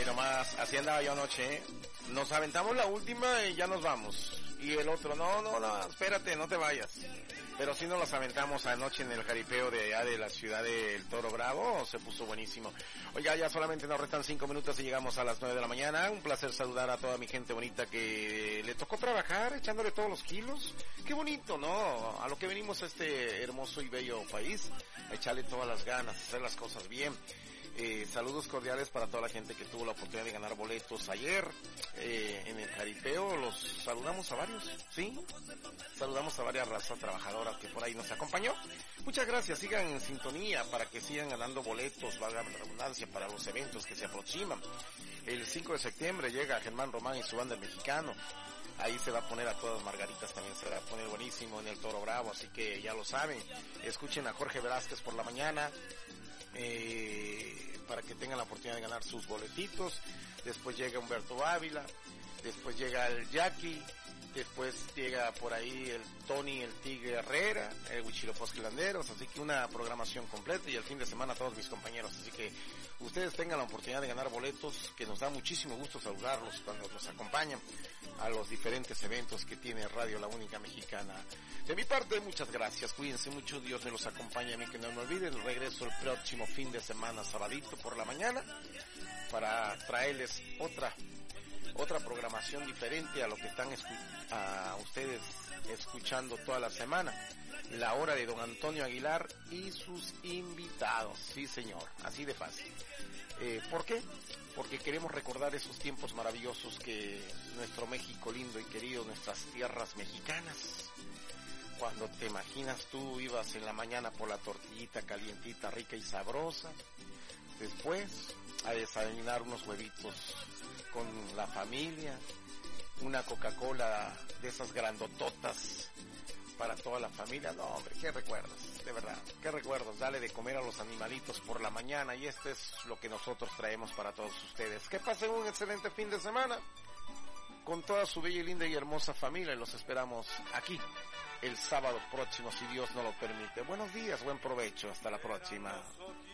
nomás, así andaba yo anoche, ¿eh? Nos aventamos la última y ya nos vamos. Y el otro, no, espérate, no te vayas. Pero sí nos las aventamos anoche en el jaripeo de allá de la ciudad del Toro Bravo, se puso buenísimo. Oiga, ya solamente nos restan 5 minutos y llegamos a las 9 de la mañana. Un placer saludar a toda mi gente bonita que le tocó trabajar, echándole todos los kilos. Qué bonito, ¿no? A lo que venimos a este hermoso y bello país, a echarle todas las ganas, hacer las cosas bien. Saludos cordiales para toda la gente que tuvo la oportunidad de ganar boletos ayer en el jaripeo. Los saludamos a varios, ¿sí? Saludamos a varias razas trabajadoras que por ahí nos acompañó. Muchas gracias, sigan en sintonía para que sigan ganando boletos, valga la redundancia, para los eventos que se aproximan. El 5 de septiembre llega Germán Román y su banda El Mexicano. Ahí se va a poner a todas margaritas, también se va a poner buenísimo en el Toro Bravo, así que ya lo saben. Escuchen a Jorge Velázquez por la mañana. Para que tengan la oportunidad de ganar sus boletitos. Después llega Humberto Ávila, después llega el Jackie, después llega por ahí el Tony, el Tigre Herrera, el Huichilopochtli Landeros, así que una programación completa, y el fin de semana todos mis compañeros, así que ustedes tengan la oportunidad de ganar boletos, que nos da muchísimo gusto saludarlos cuando nos acompañan a los diferentes eventos que tiene Radio La Única Mexicana. De mi parte, muchas gracias, cuídense mucho, Dios me los acompañe a mí, que no me olviden, regreso el próximo fin de semana, sabadito por la mañana, para traerles otra programación diferente a lo que están a ustedes escuchando toda la semana. La hora de don Antonio Aguilar y sus invitados. Sí, señor, así de fácil. ¿Por qué? Porque queremos recordar esos tiempos maravillosos que nuestro México lindo y querido, nuestras tierras mexicanas. Cuando te imaginas tú ibas en la mañana por la tortillita calientita, rica y sabrosa. Después a desayunar unos huevitos con la familia, una Coca-Cola de esas grandototas para toda la familia. No, hombre, qué recuerdos, de verdad, qué recuerdos. Dale de comer a los animalitos por la mañana, y este es lo que nosotros traemos para todos ustedes. Que pasen un excelente fin de semana con toda su bella y linda y hermosa familia, y los esperamos aquí el sábado próximo, si Dios nos lo permite. Buenos días, buen provecho, hasta la próxima.